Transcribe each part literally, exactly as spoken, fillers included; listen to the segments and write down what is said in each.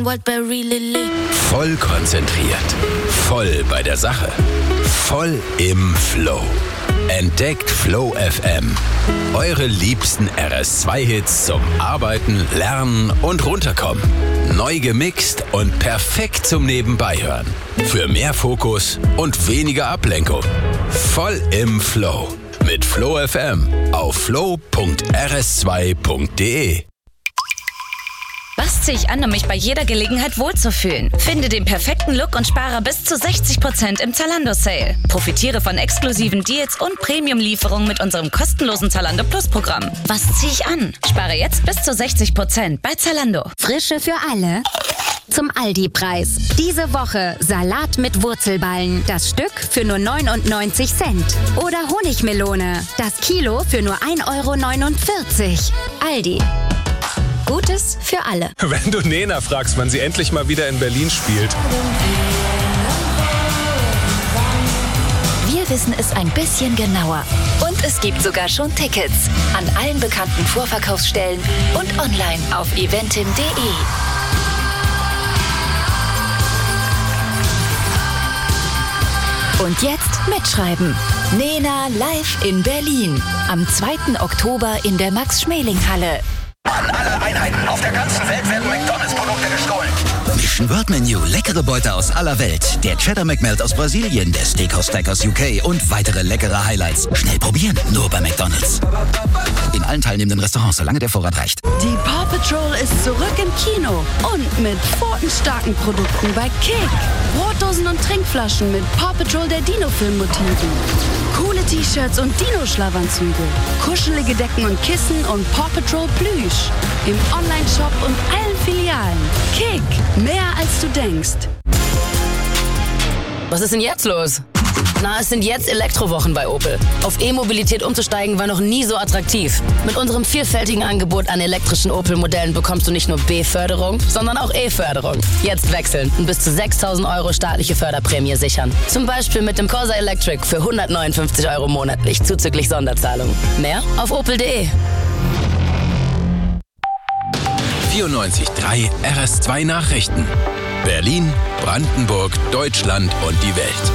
Voll konzentriert. Voll bei der Sache. Voll im Flow. Entdeckt Flow F M. Eure liebsten R S zwei Hits zum Arbeiten, Lernen und Runterkommen. Neu gemixt und perfekt zum Nebenbeihören. Für mehr Fokus und weniger Ablenkung. Voll im Flow. Mit Flow F M auf flow punkt r s zwei punkt d e. Was ziehe ich an, um mich bei jeder Gelegenheit wohlzufühlen? Finde den perfekten Look und spare bis zu sechzig Prozent im Zalando-Sale. Profitiere von exklusiven Deals und Premium-Lieferungen mit unserem kostenlosen Zalando Plus-Programm. Was ziehe ich an? Spare jetzt bis zu sechzig Prozent bei Zalando. Frische für alle. Zum Aldi-Preis. Diese Woche Salat mit Wurzelballen. Das Stück für nur neunundneunzig Cent. Oder Honigmelone. Das Kilo für nur ein Euro neunundvierzig. Aldi. Gutes für alle. Wenn du Nena fragst, wann sie endlich mal wieder in Berlin spielt. Wir wissen es ein bisschen genauer. Und es gibt sogar schon Tickets. An allen bekannten Vorverkaufsstellen und online auf eventim punkt de. Und jetzt mitschreiben. Nena live in Berlin. Am zweiten Oktober in der Max-Schmeling-Halle. An alle Einheiten auf der ganzen Welt werden McDonalds-Produkte gestohlen. Mission Word Menu, leckere Beute aus aller Welt. Der Cheddar McMelt aus Brasilien, der Steakhouse Stack aus U K und weitere leckere Highlights. Schnell probieren, nur bei McDonalds. In allen teilnehmenden Restaurants, solange der Vorrat reicht. Die Paw Patrol ist zurück im Kino und mit pfotenstarken Produkten bei Kick. Brotdosen und Trinkflaschen mit Paw Patrol der Dino-Film-Motiven. Coole T-Shirts und Dino-Schlafanzüge. Kuschelige Decken und Kissen und Paw Patrol Plüsch. Im Online-Shop und allen Filialen. Kick, mehr als du denkst. Was ist denn jetzt los? Na, es sind jetzt Elektrowochen bei Opel. Auf E-Mobilität umzusteigen war noch nie so attraktiv. Mit unserem vielfältigen Angebot an elektrischen Opel-Modellen bekommst du nicht nur B-Förderung, sondern auch E-Förderung. Jetzt wechseln und bis zu sechstausend Euro staatliche Förderprämie sichern. Zum Beispiel mit dem Corsa Electric für hundertneunundfünfzig Euro monatlich zuzüglich Sonderzahlung. Mehr auf opel punkt de. vierundneunzig Komma drei R S zwei Nachrichten. Berlin, Brandenburg, Deutschland und die Welt.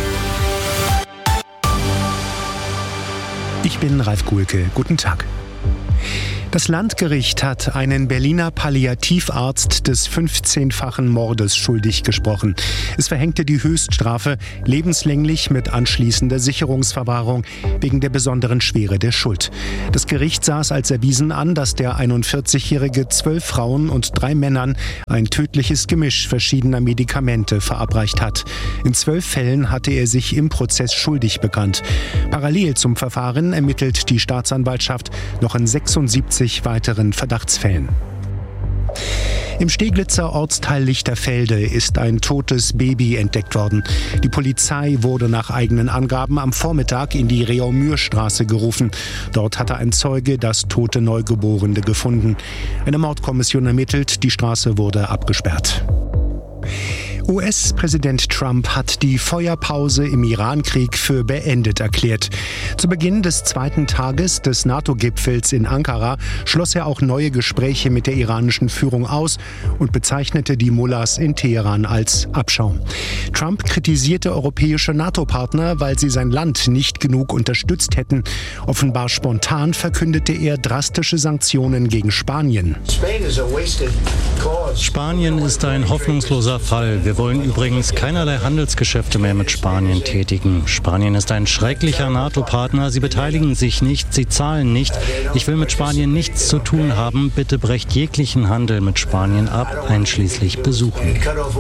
Ich bin Ralf Kuhlke. Guten Tag. Das Landgericht hat einen Berliner Palliativarzt des fünfzehnfachen Mordes schuldig gesprochen. Es verhängte die Höchststrafe lebenslänglich mit anschließender Sicherungsverwahrung wegen der besonderen Schwere der Schuld. Das Gericht sah es als erwiesen an, dass der einundvierzigjährige zwölf Frauen und drei Männern ein tödliches Gemisch verschiedener Medikamente verabreicht hat. In zwölf Fällen hatte er sich im Prozess schuldig bekannt. Parallel zum Verfahren ermittelt die Staatsanwaltschaft noch in sechsundsiebzig weiteren Verdachtsfällen. Im Steglitzer Ortsteil Lichterfelde ist ein totes Baby entdeckt worden. Die Polizei wurde nach eigenen Angaben am Vormittag in die Reaumürstraße gerufen. Dort hatte ein Zeuge das tote Neugeborene gefunden. Eine Mordkommission ermittelt, die Straße wurde abgesperrt. U S-Präsident Trump hat die Feuerpause im Iran-Krieg für beendet erklärt. Zu Beginn des zweiten Tages des NATO-Gipfels in Ankara schloss er auch neue Gespräche mit der iranischen Führung aus und bezeichnete die Mullahs in Teheran als Abschaum. Trump kritisierte europäische NATO-Partner, weil sie sein Land nicht genug unterstützt hätten. Offenbar spontan verkündete er drastische Sanktionen gegen Spanien. Spanien ist ein hoffnungsloser Fall. Wir wollen übrigens keinerlei Handelsgeschäfte mehr mit Spanien tätigen. Spanien ist ein schrecklicher NATO-Partner. Sie beteiligen sich nicht, sie zahlen nicht. Ich will mit Spanien nichts zu tun haben. Bitte brecht jeglichen Handel mit Spanien ab, einschließlich Besuchen.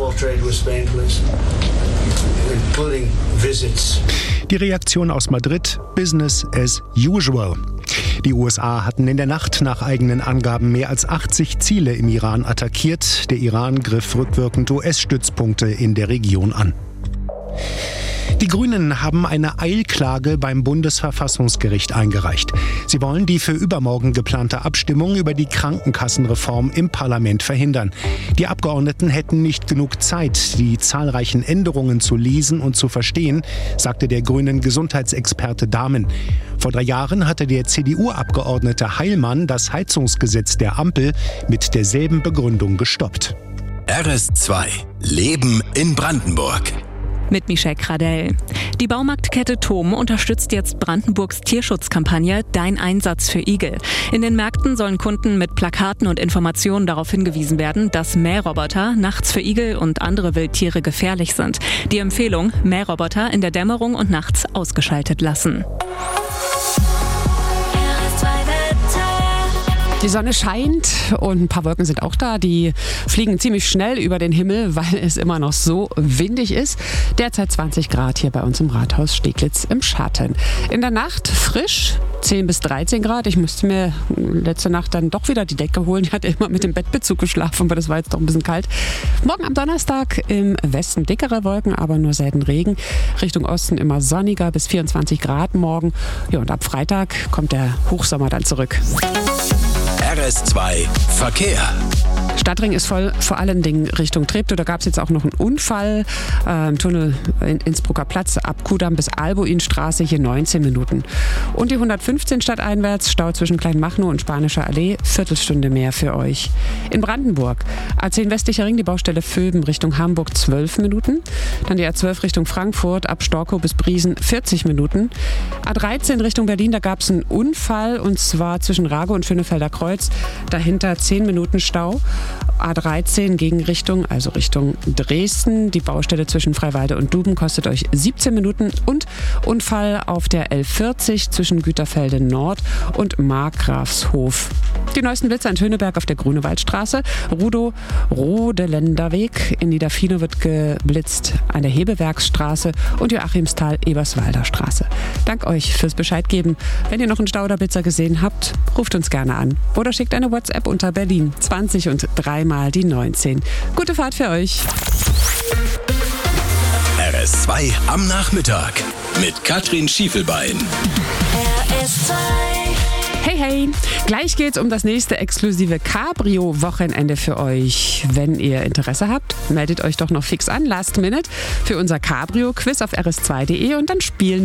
Die Reaktion aus Madrid: Business as usual. Die U S A hatten in der Nacht nach eigenen Angaben mehr als achtzig Ziele im Iran attackiert. Der Iran griff rückwirkend U S-Stützpunkte in der Region an. Die Grünen haben eine Eilklage beim Bundesverfassungsgericht eingereicht. Sie wollen die für übermorgen geplante Abstimmung über die Krankenkassenreform im Parlament verhindern. Die Abgeordneten hätten nicht genug Zeit, die zahlreichen Änderungen zu lesen und zu verstehen, sagte der grünen Gesundheitsexperte Dahmen. Vor drei Jahren hatte der C D U-Abgeordnete Heilmann das Heizungsgesetz der Ampel mit derselben Begründung gestoppt. R S zwei. Leben in Brandenburg. Mit Michelle Kradell. Die Baumarktkette Thom unterstützt jetzt Brandenburgs Tierschutzkampagne Dein Einsatz für Igel. In den Märkten sollen Kunden mit Plakaten und Informationen darauf hingewiesen werden, dass Mähroboter nachts für Igel und andere Wildtiere gefährlich sind. Die Empfehlung, Mähroboter in der Dämmerung und nachts ausgeschaltet lassen. Die Sonne scheint und ein paar Wolken sind auch da. Die fliegen ziemlich schnell über den Himmel, weil es immer noch so windig ist. Derzeit zwanzig Grad hier bei uns im Rathaus Steglitz im Schatten. In der Nacht frisch, zehn bis dreizehn Grad. Ich musste mir letzte Nacht dann doch wieder die Decke holen. Ich hatte immer mit dem Bettbezug geschlafen, aber das war jetzt doch ein bisschen kalt. Morgen am Donnerstag im Westen dickere Wolken, aber nur selten Regen. Richtung Osten immer sonniger bis vierundzwanzig Grad morgen. Ja, und ab Freitag kommt der Hochsommer dann zurück. R S zwei Verkehr. Stadtring ist voll, vor allen Dingen Richtung Treptow. Da gab es jetzt auch noch einen Unfall äh, im Tunnel in Innsbrucker Platz ab Kudamm bis Albuinstraße, hier neunzehn Minuten. Und die hundertfünfzehn stadteinwärts, Stau zwischen Kleinmachnow und Spanischer Allee, Viertelstunde mehr für euch. In Brandenburg, A zehn westlicher Ring, die Baustelle Vöben Richtung Hamburg, zwölf Minuten. Dann die A zwölf Richtung Frankfurt, ab Storkow bis Briesen, vierzig Minuten. A dreizehn Richtung Berlin, da gab es einen Unfall und zwar zwischen Rago und Schönefelder Kreuz. Dahinter zehn Minuten Stau. A dreizehn Gegenrichtung, also Richtung Dresden. Die Baustelle zwischen Freiwalde und Duben kostet euch siebzehn Minuten. Und Unfall auf der L vierzig zwischen Güterfelde Nord und Markgrafshof. Die neuesten Blitze an Schöneberg auf der Grunewaldstraße. Rudow, Rodeländer Weg. In Niederfino wird geblitzt an der Hebewerksstraße und Joachimsthal, Eberswalder Straße. Dank euch fürs Bescheid geben. Wenn ihr noch einen Stau oder Blitzer gesehen habt, ruft uns gerne an. Oder schickt eine WhatsApp unter Berlin zwanzig und dreimal die neunzehn. Gute Fahrt für euch. R S zwei am Nachmittag mit Katrin Schiefelbein. R S zwei. Hey, hey, gleich geht's um das nächste exklusive Cabrio-Wochenende für euch. Wenn ihr Interesse habt, meldet euch doch noch fix an, last minute, für unser Cabrio-Quiz auf r s zwei punkt de und dann spielen